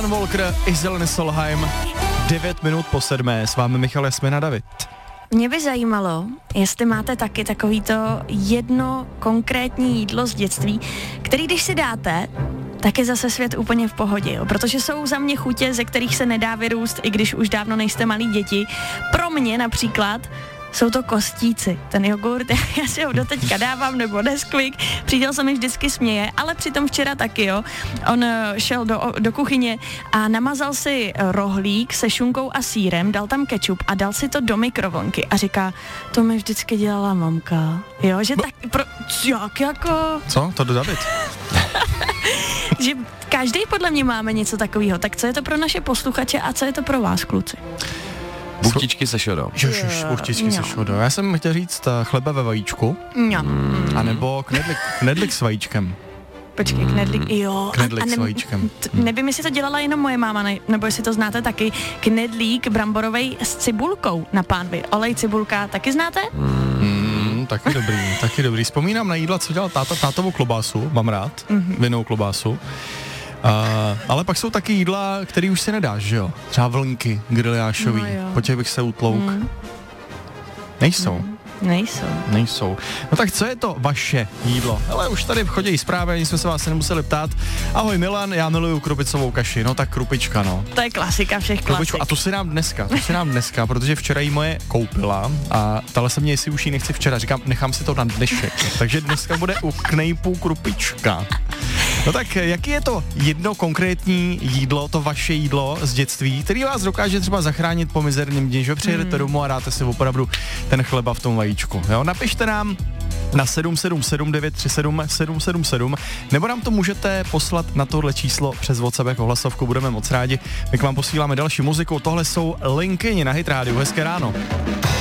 Alan Walker, Iselin Solheim, 9 minut po 7. S vámi Michal, Jasmina, David. Mě by zajímalo, jestli máte taky takovýto jedno konkrétní jídlo z dětství, který když si dáte, tak je zase svět úplně v pohodě, jo? Protože jsou za mě chutě, ze kterých se nedá vyrůst, i když už dávno nejste malí děti. Pro mě například jsou to kostíci, ten jogurt, já si ho doteďka dávám, nebo Nesquik, přítel se mi vždycky směje, ale přitom včera taky, jo. On šel do kuchyně a namazal si rohlík se šunkou a sýrem, dal tam kečup a dal si to do mikrovlnky a říká, to mi vždycky dělala mamka, jo, že tak, jak jako... Co? To do David? Že každý podle mě máme něco takového, tak co je to pro naše posluchače a co je to pro vás, kluci? Buchtičky se šodou. Buchtičky se šodou. Já jsem chtěl říct chleba ve vajíčku. A nebo knedlik s vajíčkem. Počkej, knedlik, jo. Knedlik s vajíčkem. Nevím, jestli to dělala jenom moje máma, nebo jestli to znáte taky. Knedlík bramborovej s cibulkou na pánvi. Olej, cibulka, taky znáte? Taky dobrý. Vzpomínám na jídla, co dělal tátovou klobásu, mám rád, vinnou klobásu. Ale pak jsou taky jídla, který už si nedáš, že jo? Třeba vlnky griliášový, po těch bych se utlouk. Nejsou. No tak co je to vaše jídlo? Hele, už tady chodí zprávy, ani jsme se vás nemuseli ptát. Ahoj Milan, já miluju krupicovou kaši, no tak krupička, no. To je klasika všech klasik. A to si nám dneska, protože včera jí moje koupila a ptala se mě, jestli už jí nechci včera, říkám, nechám si to na dnešek. Takže dneska bude u knejpů krupička. No tak jaký je to jedno konkrétní jídlo, to vaše jídlo z dětství, který vás dokáže třeba zachránit po mizerném dni, že přijedete domů a dáte si opravdu ten chleba v tom vajíčku, jo? Napište nám na 777 937 777, nebo nám to můžete poslat na tohle číslo přes WhatsApp jako hlasovku, budeme moc rádi. My k vám posíláme další muziku, tohle jsou Linkyni na Hit Radio, hezké ráno.